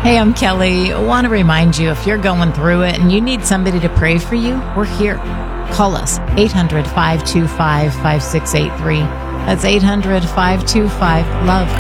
Hey, I'm Kelly. I want to remind you, if you're going through it and you need somebody to pray for you, we're here. Call us, 800-525-5683. That's 800-525-LOVE.